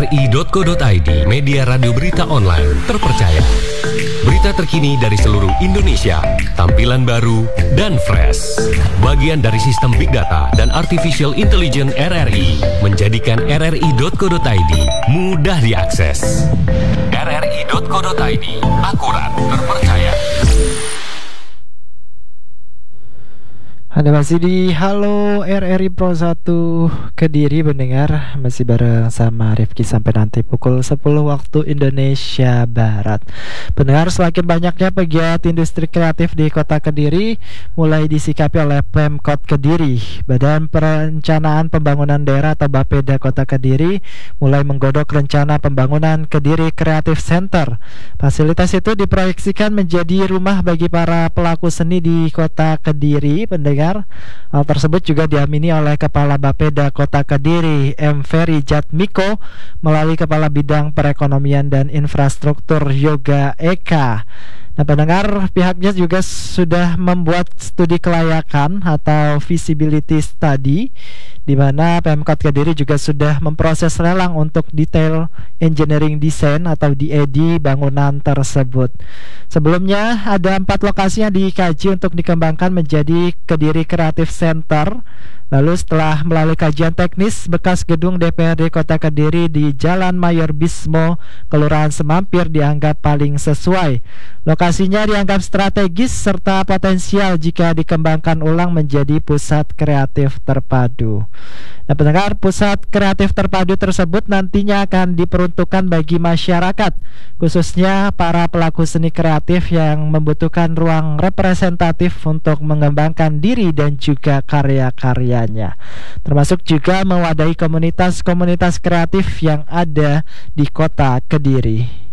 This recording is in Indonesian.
rri.co.id, media radio berita online terpercaya. Berita terkini dari seluruh Indonesia, tampilan baru dan fresh. Bagian dari sistem Big Data dan Artificial Intelligence RRI, menjadikan rri.co.id mudah diakses. rri.co.id, akurat, terpercaya. Anda masih di Halo RRI Pro 1 Kediri pendengar, masih bareng sama Rifki sampai nanti pukul 10 waktu Indonesia Barat. Pendengar, semakin banyaknya pegiat industri kreatif di kota Kediri mulai disikapi oleh Pemkot Kediri. Badan Perencanaan Pembangunan Daerah atau Bapeda Kota Kediri mulai menggodok rencana pembangunan Kediri Creative Center. Fasilitas itu diproyeksikan menjadi rumah bagi para pelaku seni di kota Kediri, pendengar. Hal tersebut juga diamini oleh Kepala Bapeda Kota Kediri, M. Ferry Jatmiko, melalui Kepala Bidang Perekonomian dan Infrastruktur Yoga Eka. Nah, pendengar, pihaknya juga sudah membuat studi kelayakan atau feasibility study, di mana Pemkot Kediri juga sudah memproses lelang untuk detail engineering design atau DED bangunan tersebut. Sebelumnya ada 4 lokasi yang dikaji untuk dikembangkan menjadi Kediri Creative Center. Lalu setelah melalui kajian teknis, bekas gedung DPRD Kota Kediri di Jalan Mayor Bismo, Kelurahan Semampir dianggap paling sesuai. Lokasinya dianggap strategis serta potensial jika dikembangkan ulang menjadi pusat kreatif terpadu. Nah, pendengar, pusat kreatif terpadu tersebut nantinya akan diperuntukkan bagi masyarakat, khususnya para pelaku seni kreatif yang membutuhkan ruang representatif untuk mengembangkan diri dan juga karya-karyanya, termasuk juga mewadahi komunitas-komunitas kreatif yang ada di kota Kediri.